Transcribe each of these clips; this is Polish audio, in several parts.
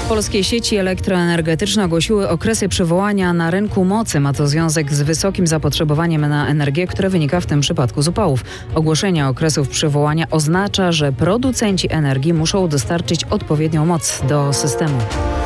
Polskie sieci elektroenergetyczne ogłosiły okresy przywołania na rynku mocy. Ma to związek z wysokim zapotrzebowaniem na energię, które wynika w tym przypadku z upałów. Ogłoszenie okresów przywołania oznacza, że producenci energii muszą dostarczyć odpowiednią moc do systemu.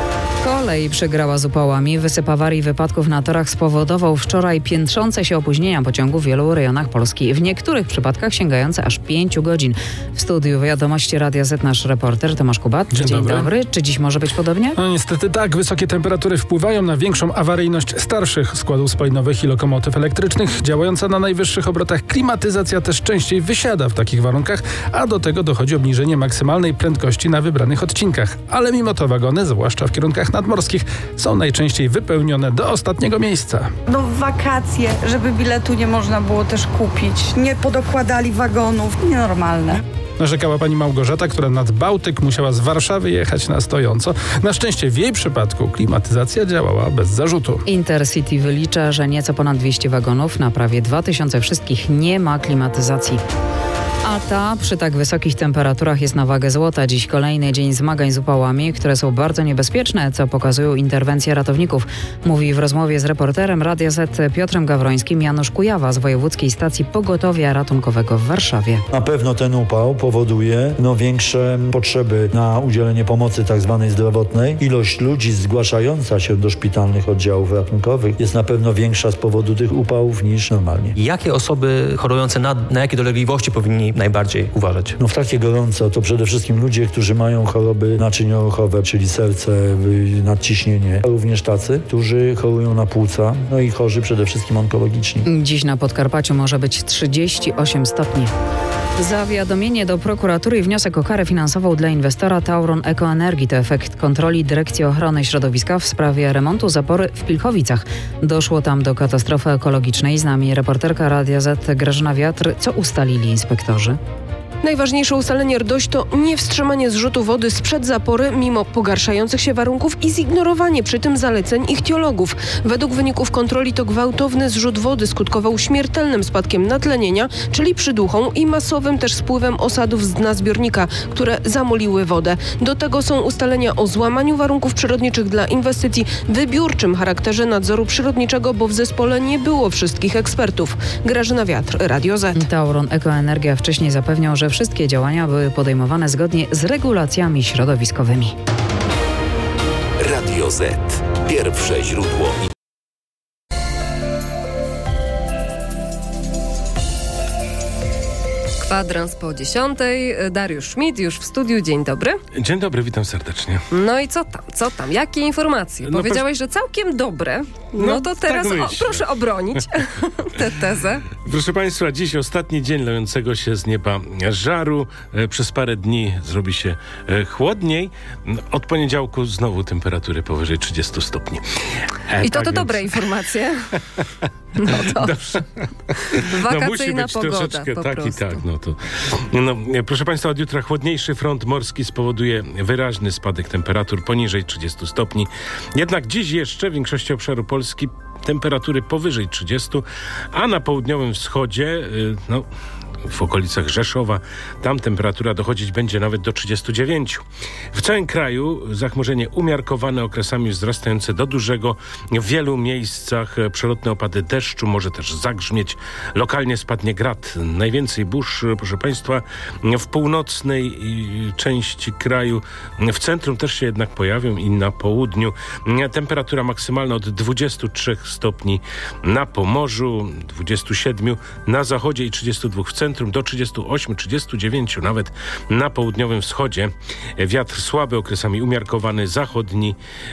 Kolej przegrała z upałami. Wysyp awarii wypadków na torach spowodował wczoraj piętrzące się opóźnienia pociągu w wielu rejonach Polski. W niektórych przypadkach sięgające aż 5 godzin. W studiu Wiadomości Radia Z nasz reporter Tomasz Kubat. Dzień dobry. Czy dziś może być podobnie? No niestety tak. Wysokie temperatury wpływają na większą awaryjność starszych składów spalinowych i lokomotyw elektrycznych. Działająca na najwyższych obrotach klimatyzacja też częściej wysiada w takich warunkach, a do tego dochodzi obniżenie maksymalnej prędkości na wybranych odcinkach. Ale mimo to wagony, zwłaszcza w kierunkach nadmorskich, są najczęściej wypełnione do ostatniego miejsca. No w wakacje, żeby biletu nie można było też kupić. Nie podokładali wagonów. Nienormalne. Narzekała pani Małgorzata, która nad Bałtyk musiała z Warszawy jechać na stojąco. Na szczęście w jej przypadku klimatyzacja działała bez zarzutu. Intercity wylicza, że nieco ponad 200 wagonów na prawie 2000 wszystkich nie ma klimatyzacji. A ta przy tak wysokich temperaturach jest na wagę złota. Dziś kolejny dzień zmagań z upałami, które są bardzo niebezpieczne, co pokazują interwencje ratowników. Mówi w rozmowie z reporterem Radia Z Piotrem Gawrońskim Janusz Kujawa z Wojewódzkiej Stacji Pogotowia Ratunkowego w Warszawie. Na pewno ten upał powoduje większe potrzeby na udzielenie pomocy tak zwanej zdrowotnej. Ilość ludzi zgłaszająca się do szpitalnych oddziałów ratunkowych jest na pewno większa z powodu tych upałów niż normalnie. Jakie osoby chorujące na jakie dolegliwości powinni najbardziej uważać? W takie gorąco to przede wszystkim ludzie, którzy mają choroby naczynioruchowe, czyli serce, nadciśnienie. Również tacy, którzy chorują na płuca, i chorzy przede wszystkim onkologiczni. Dziś na Podkarpaciu może być 38 stopni. Zawiadomienie do prokuratury i wniosek o karę finansową dla inwestora Tauron Ekoenergii to efekt kontroli Dyrekcji Ochrony Środowiska w sprawie remontu zapory w Pilchowicach. Doszło tam do katastrofy ekologicznej. Z nami reporterka Radia Z Grażyna Wiatr. Co ustalili inspektorzy? Najważniejsze ustalenie RDOŚ to niewstrzymanie zrzutu wody sprzed zapory mimo pogarszających się warunków i zignorowanie przy tym zaleceń ichtiologów. Według wyników kontroli to gwałtowny zrzut wody skutkował śmiertelnym spadkiem natlenienia, czyli przyduchą i masowym też spływem osadów z dna zbiornika, które zamuliły wodę. Do tego są ustalenia o złamaniu warunków przyrodniczych dla inwestycji, wybiórczym charakterze nadzoru przyrodniczego, bo w zespole nie było wszystkich ekspertów. Grażyna Wiatr, Radio Z. Tauron Ekoenergia wcześniej zapewniał, że wszystkie działania były podejmowane zgodnie z regulacjami środowiskowymi. Radio Z. Pierwsze źródło. Kwadrans po 10. Dariusz Schmidt już w studiu. Dzień dobry. Dzień dobry, witam serdecznie. No i co tam? Jakie informacje? Powiedziałeś, że całkiem dobre. No to teraz proszę obronić tę tezę. Proszę Państwa, dziś ostatni dzień lejącego się z nieba żaru. Przez parę dni zrobi się chłodniej. Od poniedziałku znowu temperatury powyżej 30 stopni. I to dobre informacje. No to dobrze. Wakacyjna musi być pogoda troszeczkę po tak prostu. I tak. Proszę Państwa, od jutra chłodniejszy front morski spowoduje wyraźny spadek temperatur poniżej 30 stopni. Jednak dziś jeszcze w większości obszaru Polski temperatury powyżej 30, a na południowym wschodzie, w okolicach Rzeszowa, tam temperatura dochodzić będzie nawet do 39. W całym kraju zachmurzenie umiarkowane, okresami wzrastające do dużego. W wielu miejscach przelotne opady deszczu, może też zagrzmieć. Lokalnie spadnie grad. Najwięcej burz, proszę Państwa, w północnej części kraju. W centrum też się jednak pojawią i na południu. Temperatura maksymalna od 23 stopni na Pomorzu, 27 na zachodzie i 32 w centrum, do 38, 39 nawet na południowym wschodzie. Wiatr słaby, okresami umiarkowany, zachodni,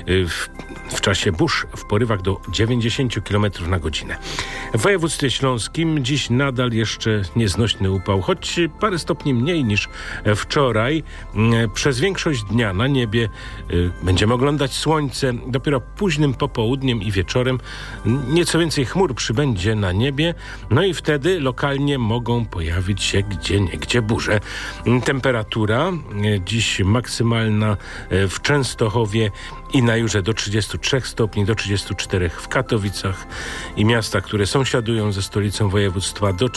w czasie burz w porywach do 90 km na godzinę. W województwie śląskim dziś nadal jeszcze nieznośny upał, choć parę stopni mniej niż wczoraj. Przez większość dnia na niebie będziemy oglądać słońce. Dopiero późnym popołudniem i wieczorem nieco więcej chmur przybędzie na niebie, i wtedy lokalnie mogą pojawić się gdzieniegdzie burze. Temperatura dziś maksymalna w Częstochowie i na Jurze do 33 stopni, do 34 w Katowicach i miastach, które sąsiadują ze stolicą województwa, do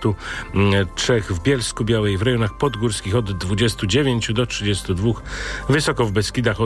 33 w Bielsku Białej, w rejonach podgórskich od 29 do 32, wysoko w Beskidach od